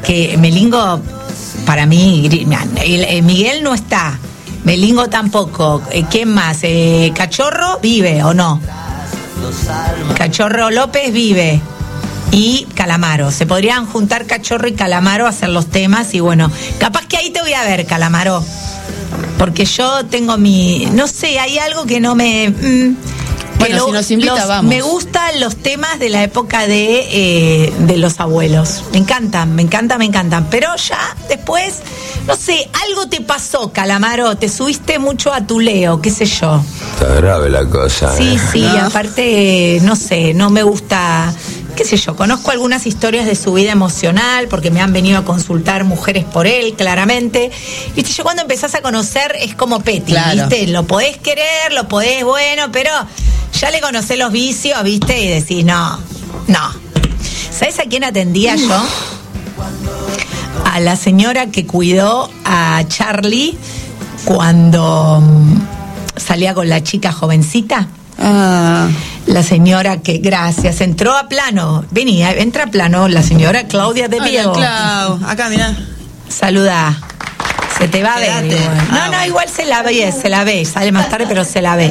que Melingo, para mí, Miguel no está, Melingo tampoco. ¿Quién más? ¿Cachorro vive o no? Cachorro López vive. Y Calamaro. Se podrían juntar Cachorro y Calamaro a hacer los temas y bueno, capaz que ahí te voy a ver, Calamaro. Porque yo tengo no sé, hay algo que no me... Bueno, si nos invita, vamos. Me gustan los temas de la época de los abuelos. Me encantan. Pero ya después, no sé, algo te pasó, Calamaro. Te subiste mucho a tu Leo, qué sé yo. Está grave la cosa. Sí, ¿No? Aparte, no sé, no me gusta... qué sé yo, conozco algunas historias de su vida emocional porque me han venido a consultar mujeres por él, claramente. Viste, yo cuando empezás a conocer es como Petty, claro. ¿Viste? Lo podés querer, lo podés, bueno, pero ya le conocés los vicios, ¿viste? Y decís, no. ¿Sabés a quién atendía yo? A la señora que cuidó a Charlie cuando salía con la chica jovencita. La señora que, gracias, entró a plano. Entra a plano la señora Claudia de Diego. Clau, acá, mirá. Saluda. Se te va a ver. Igual. No, igual se la ve. Sale más tarde, pero se la ve.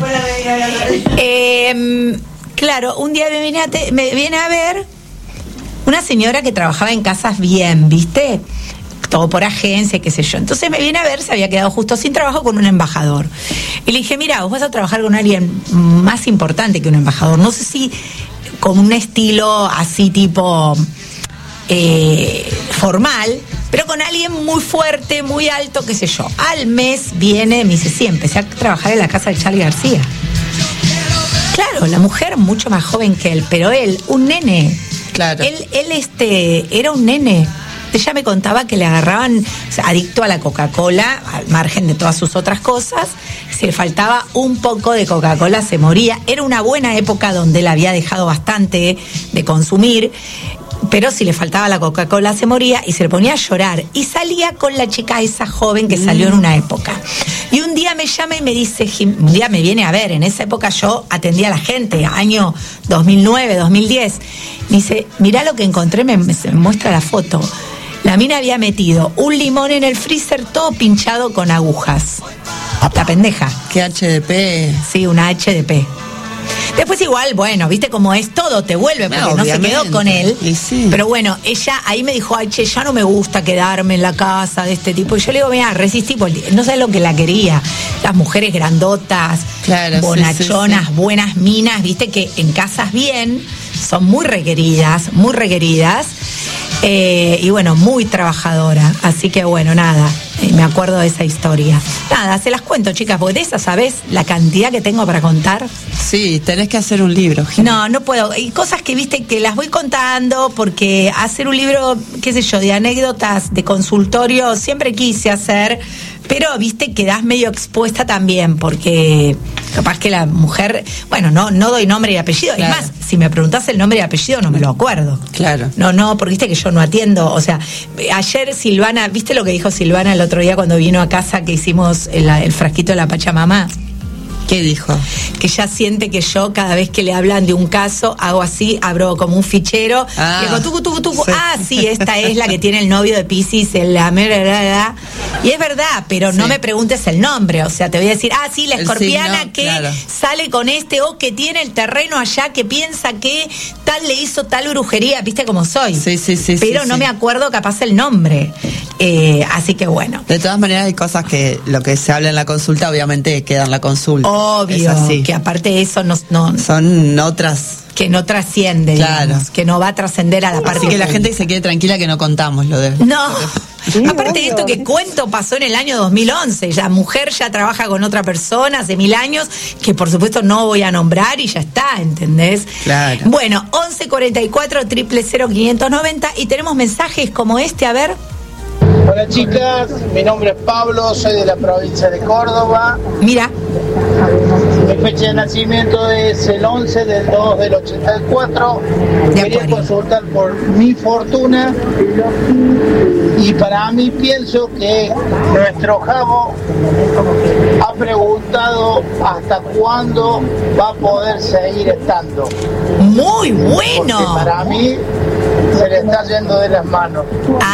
Claro, un día me viene a ver una señora que trabajaba en casas bien, ¿viste? Todo por agencia, qué sé yo. Entonces me viene a ver, se había quedado justo sin trabajo con un embajador. Y le dije, mira, vos vas a trabajar con alguien más importante que un embajador. No sé si con un estilo así tipo formal, pero con alguien muy fuerte, muy alto, qué sé yo. Al mes viene, me dice, sí, empecé a trabajar en la casa de Charly García. Claro, la mujer mucho más joven que él, pero él, un nene. Claro. Él era un nene. Ella me contaba que le agarraban, o sea, adicto a la Coca-Cola, al margen de todas sus otras cosas. Si le faltaba un poco de Coca-Cola se moría. Era una buena época donde él había dejado bastante de consumir, pero si le faltaba la Coca-Cola se moría y se le ponía a llorar. Y salía con la chica esa joven que salió en una época. Y un día me llama y me dice, un día me viene a ver, en esa época yo atendía a la gente, año 2009, 2010. Me dice, mirá lo que encontré, me muestra la foto. La mina había metido un limón en el freezer todo pinchado con agujas. La pendeja. ¿Qué HDP? Sí, una HDP. Después igual, bueno, viste cómo es, todo te vuelve, porque no se quedó con él. Sí. Pero bueno, ella ahí me dijo, ay, che, ya no me gusta quedarme en la casa de este tipo. Y yo le digo, mira, resistí, porque no sé lo que la quería. Las mujeres grandotas, claro, bonachonas, sí. Buenas minas, viste que en casas bien son muy requeridas. Y bueno, muy trabajadora. Así que bueno, nada, me acuerdo de esa historia. Nada, se las cuento, chicas, porque de esas, ¿sabés la cantidad que tengo para contar? Sí, tenés que hacer un libro, Gina. No puedo. Hay cosas que, viste, que las voy contando, porque hacer un libro, qué sé yo, de anécdotas, de consultorio, siempre quise hacer, pero, viste, quedás medio expuesta también, porque capaz que la mujer, bueno, no doy nombre y apellido. Claro. Es más, si me preguntás el nombre y apellido no me lo acuerdo. Claro. No, porque viste que yo no atiendo. O sea, ayer Silvana, ¿viste lo que dijo Silvana el otro día cuando vino a casa que hicimos el frasquito de la Pachamama? ¿Qué dijo? Que ella siente que yo, cada vez que le hablan de un caso, hago así, abro como un fichero, y digo, tucu. Sí. Sí, esta es la que tiene el novio de Piscis, y es verdad, pero no me preguntes el nombre, o sea, te voy a decir, sí, la escorpiana que sale con o que tiene el terreno allá, que piensa que tal le hizo tal brujería, viste cómo soy. Sí. Pero no me acuerdo capaz el nombre. Así que bueno. De todas maneras hay cosas que lo que se habla en la consulta obviamente queda en la consulta. Obvio, que aparte eso no son otras que no trasciende, digamos, que no va a trascender a la parte. Así que la gente se quede tranquila que no contamos lo de. No. Sí, aparte de esto que cuento pasó en el año 2011. La mujer ya trabaja con otra persona hace 1000 años, que por supuesto no voy a nombrar y ya está, ¿entendés? Claro. Bueno, 1144-000-590 y tenemos mensajes como este, a ver. Hola chicas, mi nombre es Pablo, soy de la provincia de Córdoba. Mira. Mi fecha de nacimiento es el 11 del 2 del 84. Quería consultar por mi fortuna y para mí pienso que nuestro Javo ha preguntado hasta cuándo va a poder seguir estando. Muy bueno. Porque para mí se le está yendo de las manos.